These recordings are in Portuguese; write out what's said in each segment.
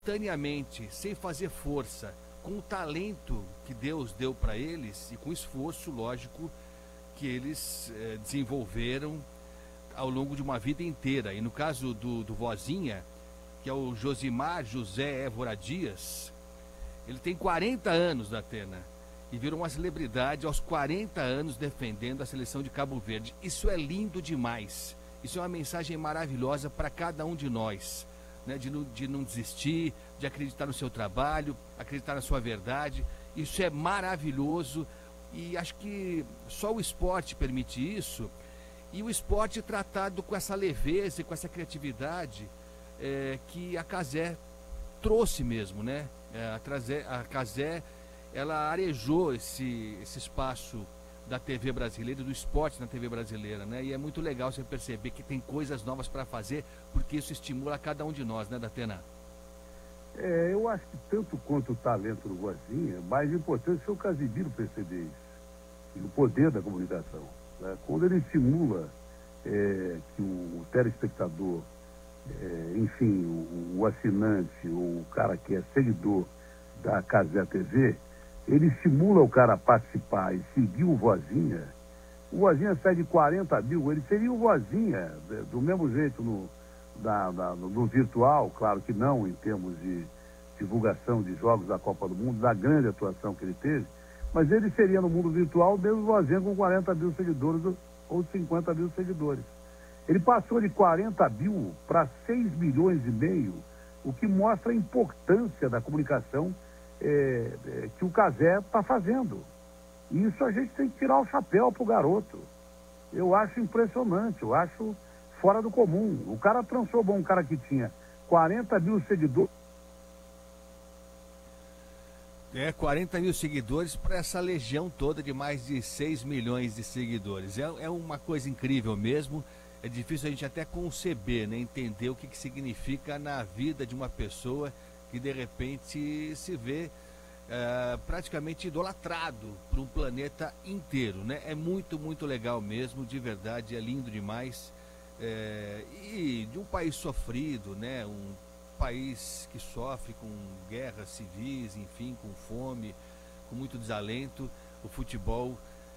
espontaneamente, sem fazer força, com o talento que Deus deu para eles e com o esforço, lógico, que eles desenvolveram ao longo de uma vida inteira. E no caso do Vozinha, que é o Josimar José Évora Dias, ele tem 40 anos da Atena e virou uma celebridade aos 40 anos defendendo a seleção de Cabo Verde. Isso é lindo demais. Isso é uma mensagem maravilhosa para cada um de nós, né? De não desistir, de acreditar no seu trabalho, acreditar na sua verdade. Isso é maravilhoso e acho que só o esporte permite isso, e o esporte tratado com essa leveza e com essa criatividade que a Cazé trouxe mesmo, né? A Cazé, ela arejou esse espaço da TV brasileira, do esporte na TV brasileira, né? E é muito legal você perceber que tem coisas novas para fazer, porque isso estimula cada um de nós, né, Datena? Eu acho que tanto quanto o talento do Vozinha, mais importante foi o Casimiro perceber isso, e o poder da comunicação, né? Quando ele estimula que o telespectador, enfim, o assinante, o cara que é seguidor da Cazé TV, ele estimula o cara a participar e seguir o Vozinha. O Vozinha sai de 40 mil, ele seria o Vozinha, do mesmo jeito no virtual, claro que não em termos de divulgação de jogos da Copa do Mundo, da grande atuação que ele teve, mas ele seria no mundo virtual mesmo Vozinha com 40 mil seguidores ou 50 mil seguidores. Ele passou de 40 mil para 6 milhões e meio, o que mostra a importância da comunicação que o Cazé está fazendo. E isso a gente tem que tirar o chapéu pro garoto. Eu acho impressionante, eu acho fora do comum. O cara transformou um cara que tinha 40 mil seguidores. 40 mil seguidores para essa legião toda de mais de 6 milhões de seguidores. É uma coisa incrível mesmo. É difícil a gente até conceber, né? Entender o que significa na vida de uma pessoa que de repente se vê praticamente idolatrado por um planeta inteiro, né? É muito, muito legal mesmo, de verdade, é lindo demais. E de um país sofrido, né? Um país que sofre com guerras civis, enfim, com fome, com muito desalento. O futebol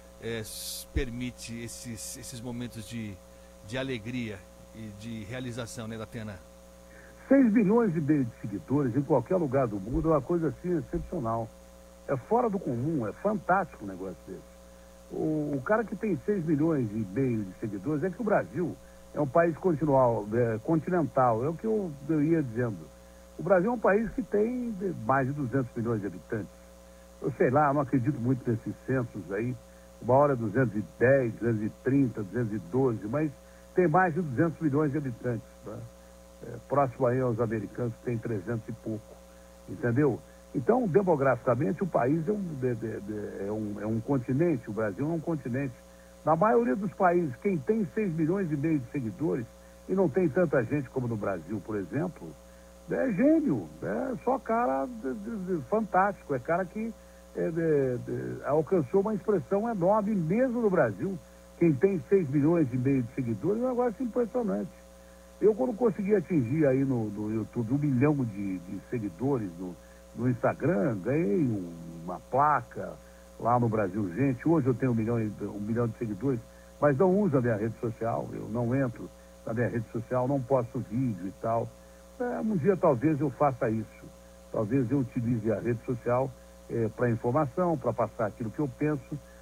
permite esses momentos de alegria e de realização, né, Datena? 6 milhões e meio de seguidores em qualquer lugar do mundo é uma coisa assim excepcional. É fora do comum, é fantástico um negócio desse. O cara que tem 6 milhões e meio de seguidores, é que o Brasil é um país continental, é o que eu ia dizendo. O Brasil é um país que tem mais de 200 milhões de habitantes. Eu sei lá, não acredito muito nesses censos aí. Uma hora é 210, 230, 212, mas tem mais de 200 milhões de habitantes, né? Próximo aí aos americanos, tem 300 e pouco, entendeu? Então, demograficamente, o país é um continente, o Brasil é um continente. Na maioria dos países, quem tem 6 milhões e meio de seguidores, e não tem tanta gente como no Brasil, por exemplo, é gênio, é só cara fantástico, é cara que alcançou uma expressão enorme, mesmo no Brasil. Quem tem 6 milhões e meio de seguidores é um negócio impressionante. Eu, quando consegui atingir aí no YouTube 1 milhão de seguidores no Instagram, ganhei uma placa lá no Brasil, gente. Hoje eu tenho 1 milhão de seguidores, mas não uso a minha rede social, eu não entro na minha rede social, não posto vídeo e tal. Um dia talvez eu faça isso. Talvez eu utilize a rede social para informação, para passar aquilo que eu penso,